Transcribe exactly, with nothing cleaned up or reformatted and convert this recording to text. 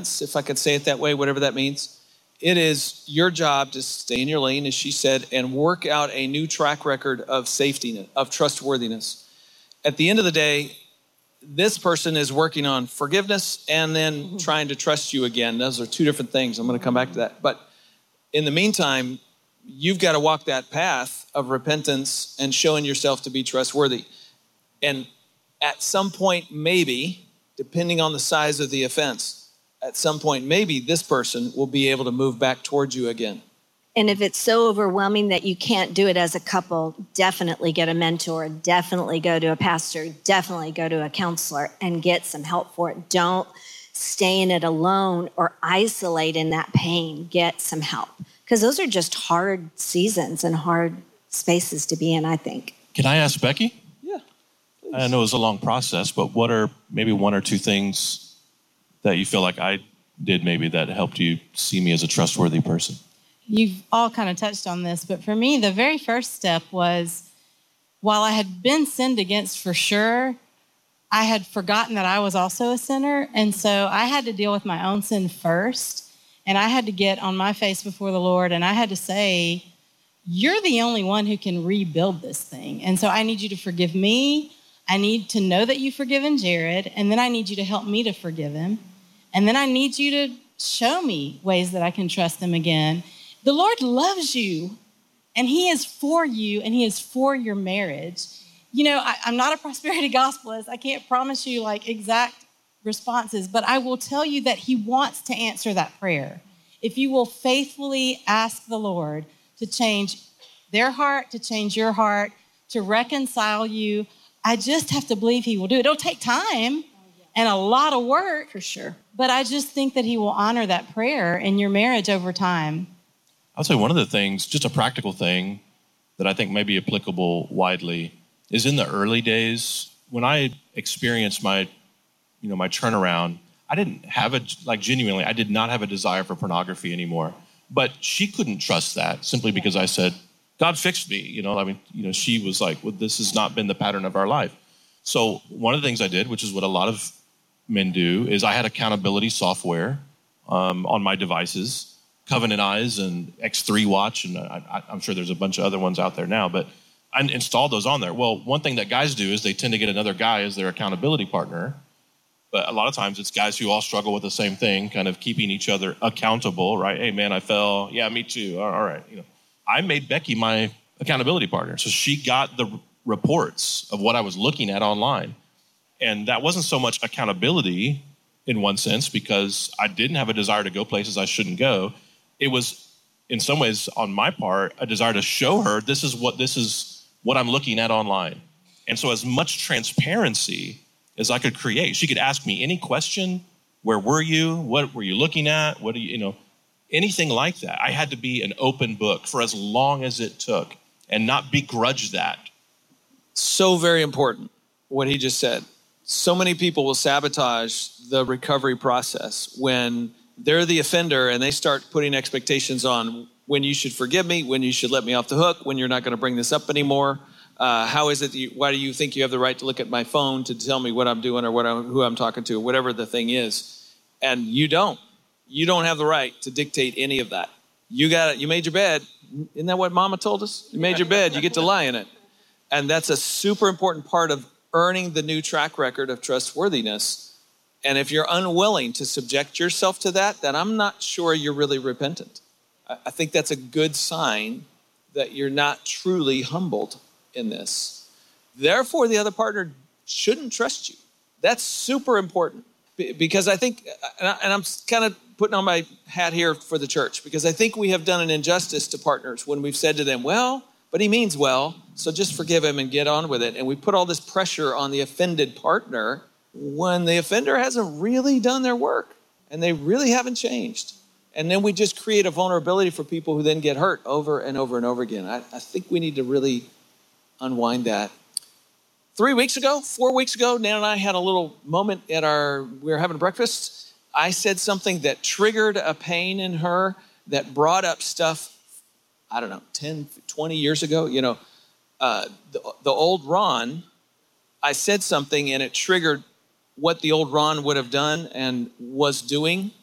repentance, if I could say it that way, whatever that means. It is your job to stay in your lane, as she said, and work out a new track record of safety, of trustworthiness. At the end of the day, this person is working on forgiveness and then mm-hmm. trying to trust you again. Those are two different things. I'm going to come back to that. But in the meantime, you've got to walk that path of repentance and showing yourself to be trustworthy. And at some point, maybe, depending on the size of the offense, at some point, maybe this person will be able to move back towards you again. And if it's so overwhelming that you can't do it as a couple, definitely get a mentor, definitely go to a pastor, definitely go to a counselor and get some help for it. Don't stay in it alone or isolate in that pain. Get some help. Because those are just hard seasons and hard spaces to be in, I think. Can I ask Becky? Yeah. Please. I know it was a long process, but what are maybe one or two things that you feel like I did maybe that helped you see me as a trustworthy person? You've all kind of touched on this, but for me, the very first step was, while I had been sinned against for sure, I had forgotten that I was also a sinner. And so I had to deal with my own sin first. And I had to get on my face before the Lord. And I had to say, you're the only one who can rebuild this thing. And so I need you to forgive me. I need to know that you've forgiven Jared. And then I need you to help me to forgive him. And then I need you to show me ways that I can trust him again. The Lord loves you, and he is for you, and he is for your marriage. You know, I, I'm not a prosperity gospelist. I can't promise you like exact responses, but I will tell you that he wants to answer that prayer. If you will faithfully ask the Lord to change their heart, to change your heart, to reconcile you, I just have to believe he will do it. It'll take time and a lot of work. For sure. But I just think that he will honor that prayer in your marriage over time. I'll say one of the things, just a practical thing that I think may be applicable widely, is in the early days when I experienced my, you know, my turnaround. I didn't have a like genuinely. I did not have a desire for pornography anymore. But she couldn't trust that simply because I said, "God fixed me." You know, I mean, you know, she was like, "Well, this has not been the pattern of our life." So one of the things I did, which is what a lot of men do, is I had accountability software um, on my devices. Covenant Eyes and X three Watch, and I, I'm sure there's a bunch of other ones out there now, but I installed those on there. Well, one thing that guys do is they tend to get another guy as their accountability partner, but a lot of times it's guys who all struggle with the same thing, kind of keeping each other accountable, right? Hey, man, I fell. Yeah, me too. All right. You know, I made Becky my accountability partner, so she got the reports of what I was looking at online, and that wasn't so much accountability in one sense because I didn't have a desire to go places I shouldn't go. It was, in some ways, on my part, a desire to show her this is what this is what I'm looking at online. And so as much transparency as I could create, she could ask me any question. Where were you? What were you looking at? What do you, you know, anything like that. I had to be an open book for as long as it took and not begrudge that. So very important, what he just said. So many people will sabotage the recovery process when they're the offender and they start putting expectations on when you should forgive me, when you should let me off the hook, when you're not going to bring this up anymore. Uh, how is it that you, why do you think you have the right to look at my phone to tell me what I'm doing or what I'm, who I'm talking to, or whatever the thing is? And you don't. You don't have the right to dictate any of that. You got it. You made your bed. Isn't that what Mama told us? You made your bed. You get to lie in it. And that's a super important part of earning the new track record of trustworthiness. And if you're unwilling to subject yourself to that, then I'm not sure you're really repentant. I think that's a good sign that you're not truly humbled in this. Therefore, the other partner shouldn't trust you. That's super important because I think, and I'm kind of putting on my hat here for the church, because I think we have done an injustice to partners when we've said to them, well, but he means well, so just forgive him and get on with it. And we put all this pressure on the offended partner when the offender hasn't really done their work and they really haven't changed. And then we just create a vulnerability for people who then get hurt over and over and over again. I, I think we need to really unwind that. Three weeks ago, four weeks ago, Nan and I had a little moment at our, we were having breakfast. I said something that triggered a pain in her that brought up stuff, I don't know, ten, twenty years ago. You know, uh, the, the old Ron, I said something and it triggered what the old Ron would have done and was doing.